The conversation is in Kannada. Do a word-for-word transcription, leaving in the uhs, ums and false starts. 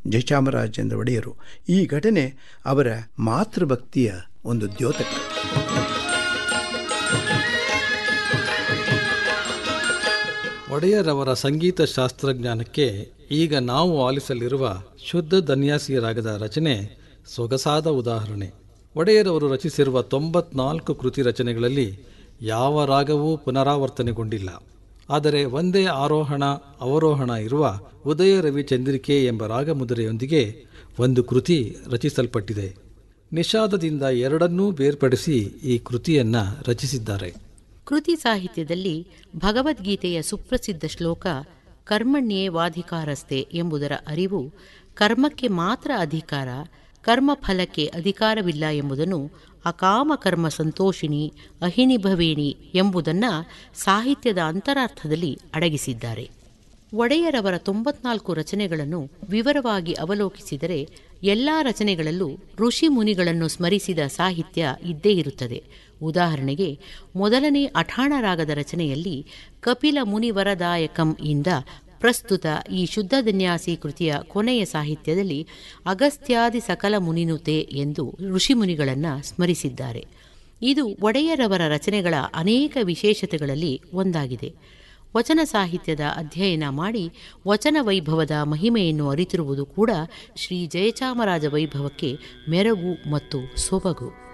ಜಯಚಾಮರಾಜೇಂದ್ರ ಒಡೆಯರು. ಈ ಘಟನೆ ಅವರ ಮಾತೃಭಕ್ತಿಯ ಒಂದು ದ್ಯೋತಕ. ಒಡೆಯರವರ ಸಂಗೀತ ಶಾಸ್ತ್ರಜ್ಞಾನಕ್ಕೆ ಈಗ ನಾವು ಆಲಿಸಲಿರುವ ಶುದ್ಧ ಧನ್ಯಾಸಿ ರಾಗದ ರಚನೆ ಸೊಗಸಾದ ಉದಾಹರಣೆ. ಒಡೆಯರವರು ರಚಿಸಿರುವ ತೊಂಬತ್ನಾಲ್ಕು ಕೃತಿ ರಚನೆಗಳಲ್ಲಿ ಯಾವ ರಾಗವೂ ಪುನರಾವರ್ತನೆಗೊಂಡಿಲ್ಲ. ಆದರೆ ಒಂದೇ ಆರೋಹಣ ಅವರೋಹಣ ಇರುವ ಉದಯ ರವಿ ಚಂದ್ರಿಕೆ ಎಂಬ ರಾಗಮುದ್ರೆಯೊಂದಿಗೆ ಒಂದು ಕೃತಿ ರಚಿಸಲ್ಪಟ್ಟಿದೆ. ನಿಷಾದದಿಂದ ಎರಡನ್ನೂ ಬೇರ್ಪಡಿಸಿ ಈ ಕೃತಿಯನ್ನು ರಚಿಸಿದ್ದಾರೆ. ಕೃತಿ ಸಾಹಿತ್ಯದಲ್ಲಿ ಭಗವದ್ಗೀತೆಯ ಸುಪ್ರಸಿದ್ಧ ಶ್ಲೋಕ ಕರ್ಮಣ್ಯೇ ವಾಧಿಕಾರಸ್ತೆ ಎಂಬುದರ ಅರಿವು, ಕರ್ಮಕ್ಕೆ ಮಾತ್ರ ಅಧಿಕಾರ, ಕರ್ಮಫಲಕ್ಕೆ ಅಧಿಕಾರವಿಲ್ಲ ಎಂಬುದನ್ನು, ಅಕಾಮ ಕರ್ಮ ಸಂತೋಷಿಣಿ ಅಹಿನಿಭವೇಣಿ ಎಂಬುದನ್ನು ಸಾಹಿತ್ಯದ ಅಂತರಾರ್ಥದಲ್ಲಿ ಅಡಗಿಸಿದ್ದಾರೆ. ಒಡೆಯರವರ ತೊಂಬತ್ನಾಲ್ಕು ರಚನೆಗಳನ್ನು ವಿವರವಾಗಿ ಅವಲೋಕಿಸಿದರೆ ಎಲ್ಲ ರಚನೆಗಳಲ್ಲೂ ಋಷಿ ಮುನಿಗಳನ್ನು ಸ್ಮರಿಸಿದ ಸಾಹಿತ್ಯ ಇದ್ದೇ ಇರುತ್ತದೆ. ಉದಾಹರಣೆಗೆ ಮೊದಲನೇ ಅಠಾಣ ರಾಗದ ರಚನೆಯಲ್ಲಿ ಕಪಿಲ ಮುನಿವರದಾಯಕಂ ಇಂದ ಪ್ರಸ್ತುತ ಈ ಶುದ್ಧ ಧನ್ಯಾಸಿ ಕೃತಿಯ ಕೊನೆಯ ಸಾಹಿತ್ಯದಲ್ಲಿ ಅಗಸ್ತ್ಯಾದಿ ಸಕಲ ಮುನಿನುತೆ ಎಂದು ಋಷಿಮುನಿಗಳನ್ನು ಸ್ಮರಿಸಿದ್ದಾರೆ. ಇದು ಒಡೆಯರವರ ರಚನೆಗಳ ಅನೇಕ ವಿಶೇಷತೆಗಳಲ್ಲಿ ಒಂದಾಗಿದೆ. ವಚನ ಸಾಹಿತ್ಯದ ಅಧ್ಯಯನ ಮಾಡಿ ವಚನ ವೈಭವದ ಮಹಿಮೆಯನ್ನು ಅರಿತಿರುವುದು ಕೂಡ ಶ್ರೀ ಜಯಚಾಮರಾಜ ವೈಭವಕ್ಕೆ ಮೆರಗು ಮತ್ತು ಸೊಬಗು.